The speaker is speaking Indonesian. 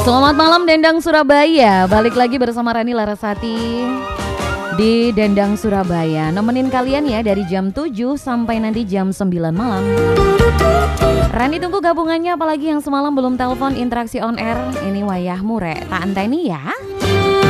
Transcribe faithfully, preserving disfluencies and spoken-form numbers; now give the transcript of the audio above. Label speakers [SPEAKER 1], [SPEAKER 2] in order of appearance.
[SPEAKER 1] Selamat malam Dendang Surabaya. Balik lagi bersama Rani Larasati di Dendang Surabaya. Nemenin kalian ya dari jam tujuh sampai nanti jam sembilan malam. Rani tunggu gabungannya, apalagi yang semalam belum telepon interaksi on air. Ini wayahmu rek, tak anteni ya.